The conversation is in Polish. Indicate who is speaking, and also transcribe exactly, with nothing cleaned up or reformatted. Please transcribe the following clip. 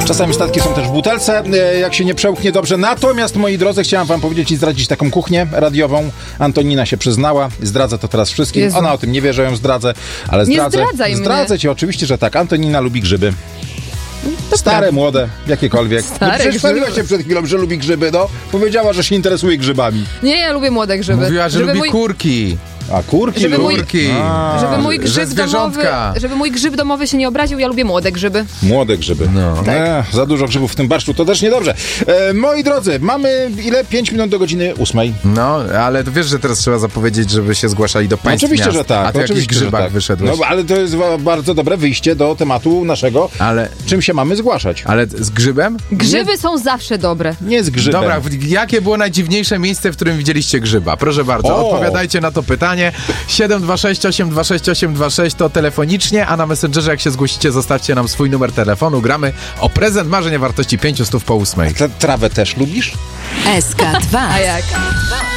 Speaker 1: Czasami statki są też w butelce, jak się nie przełknie dobrze. Natomiast, moi drodzy, chciałam wam powiedzieć i zdradzić taką kuchnię radiową. Antonina się przyznała, zdradza to teraz wszystkim.
Speaker 2: Jezu.
Speaker 1: Ona o tym nie wie, że ją zdradzę, ale zdradzę.
Speaker 2: Nie zdradzaj
Speaker 1: zdradzę
Speaker 2: mnie.
Speaker 1: ci, oczywiście, że tak. Antonina lubi grzyby.
Speaker 2: To
Speaker 1: Stare,
Speaker 2: prawda.
Speaker 1: młode, jakiekolwiek.
Speaker 2: Stare
Speaker 1: no przecież chwaliła
Speaker 2: grzyby.
Speaker 1: się przed chwilą, że lubi grzyby, no. Powiedziała, że się interesuje grzybami.
Speaker 2: Nie, ja lubię młode grzyby.
Speaker 3: Mówiła, że
Speaker 2: żeby
Speaker 3: lubi
Speaker 2: mój,
Speaker 3: kurki.
Speaker 1: A kurki
Speaker 2: Żeby
Speaker 1: lubi.
Speaker 2: mój-
Speaker 3: Kurki.
Speaker 1: A,
Speaker 2: żeby mój
Speaker 3: że
Speaker 2: grzyb domowy,
Speaker 3: zwierzątka.
Speaker 2: żeby mój grzyb domowy się nie obraził, ja lubię młode grzyby.
Speaker 1: Młode grzyby.
Speaker 3: No.
Speaker 1: E, za dużo grzybów w tym barszczu, to też niedobrze. E, moi drodzy, mamy ile? pięć minut do godziny ósmej.
Speaker 3: No, ale to wiesz, że teraz trzeba zapowiedzieć, żeby się zgłaszali do państw
Speaker 1: Oczywiście,
Speaker 3: miast.
Speaker 1: że tak.
Speaker 3: A ty o jakichś
Speaker 1: oczywiście, że
Speaker 3: grzybach
Speaker 1: tak.
Speaker 3: wyszedłeś.
Speaker 1: No, ale to jest wa- bardzo dobre wyjście do tematu naszego.
Speaker 3: Ale,
Speaker 1: Czym się mamy zgłaszać?
Speaker 3: ale z grzybem?
Speaker 2: Grzyby są zawsze dobre.
Speaker 1: Nie z grzybem.
Speaker 3: Dobra, w- jakie było najdziwniejsze miejsce, w którym widzieliście grzyba? Proszę bardzo,
Speaker 1: O!
Speaker 3: odpowiadajcie na to pytanie. siedem dwa sześć osiem dwa sześć osiem dwa sześć to telefonicznie, a na Messengerze jak się zgłosicie, zostawcie nam swój numer telefonu. Gramy o prezent marzenia wartości pięćset po ósmej.
Speaker 1: Tra- Trawę też lubisz?
Speaker 4: S K dwa.
Speaker 2: A jak?